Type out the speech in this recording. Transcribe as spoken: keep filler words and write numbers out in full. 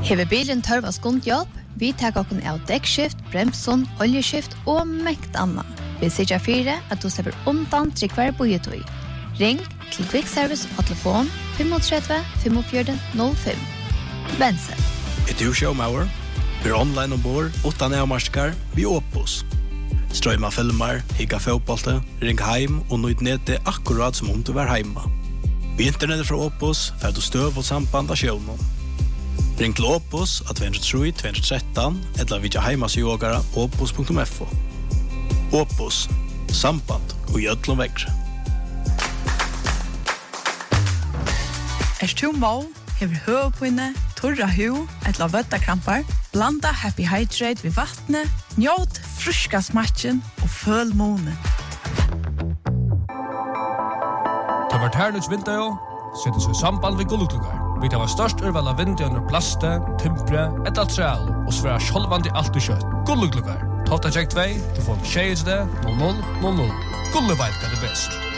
Hever bilen tørva skundjobb, vi tar okken av dekkskift, bremson, oljeskift og mekt anna. Vi sikker fire at du slipper undan tryggvær bojetøy. Ring til Quick Service og telefon fem tre fem fire null fem. Bense. Er du showmauer? Vi er online ombord, utan nærmarskar, vi Opus. Strøyma filmer, higga fotbollte, ring heim og nøyd nete akkurat som om du var heima. Vi internettet fra Opus, fer du støv og samband av sjøvnen. Ring til Opus at to tre to to tre eller vidja heimas yogara opus punktum f o. Opus, samband og gjødlom vekre. Er du må, hever høvpinne, torra hu, etla vøttakrampar, blanda Happy Hydrate ved vattnet, njåt fruska smatchen og føl månen. Det var tærnuts vinter, setter seg samband ved gulluklugar. Vi tar størst urval av vinter under plaste, timpre, et altreal, og sværa sjolvandi alt og kjøtt. Gulluklugar. Tofta tjekk tvei, du får tjej til det, null null null null. Gulleveit er det best.